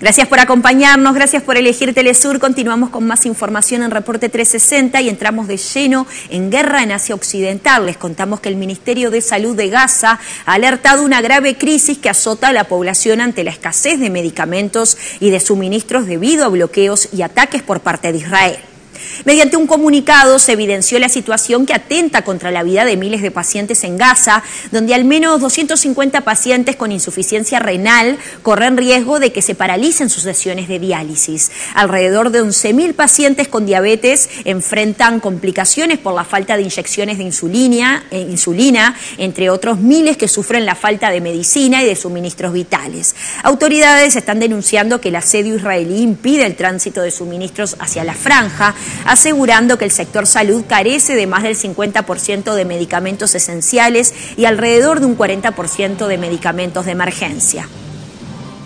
Gracias por acompañarnos, gracias por elegir Telesur. Continuamos con más información en Reporte 360 y entramos de lleno en guerra en Asia Occidental. Les contamos que el Ministerio de Salud de Gaza ha alertado una grave crisis que azota a la población ante la escasez de medicamentos y de suministros debido a bloqueos y ataques por parte de Israel. Mediante un comunicado se evidenció la situación que atenta contra la vida de miles de pacientes en Gaza, donde al menos 250 pacientes con insuficiencia renal corren riesgo de que se paralicen sus sesiones de diálisis. Alrededor de 11.000 pacientes con diabetes enfrentan complicaciones por la falta de inyecciones de insulina, entre otros miles que sufren la falta de medicina y de suministros vitales. Autoridades están denunciando que el asedio israelí impide el tránsito de suministros hacia la franja, asegurando que el sector salud carece de más del 50% de medicamentos esenciales y alrededor de un 40% de medicamentos de emergencia.